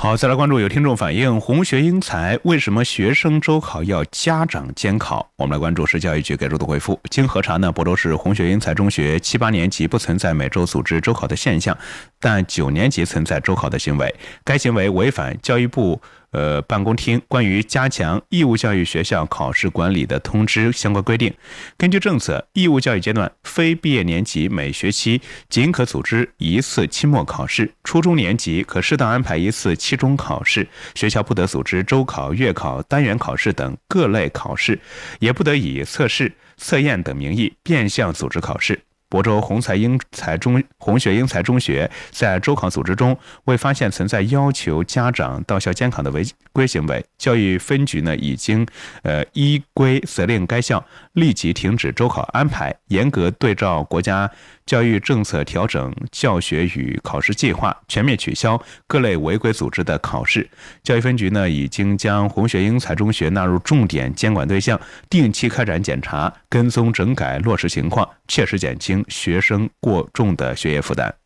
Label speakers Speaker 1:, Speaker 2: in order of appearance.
Speaker 1: 好，再来关注有听众反映红学英才为什么学生周考要家长监考？我们来关注市教育局给出的回复。经核查呢，亳州市红学英才中学7、8年级不存在每周组织周考的现象，但9年级存在周考的行为，该行为违反教育部办公厅关于加强义务教育学校考试管理的通知相关规定。根据政策，义务教育阶段非毕业年级每学期仅可组织1次期末考试，初中年级可适当安排1次期中考试，学校不得组织周考、月考、单元考试等各类考试，也不得以测试、测验等名义变相组织考试。亳州红学英才中学在周考组织中未发现存在要求家长到校监考的违规行为，教育分局呢已经依规责令该校立即停止周考安排，严格对照国家教育政策调整教学与考试计划，全面取消各类违规组织的考试。教育分局呢已经将红学英才中学纳入重点监管对象，定期开展检查，跟踪整改落实情况，切实减轻学生过重的学业负担。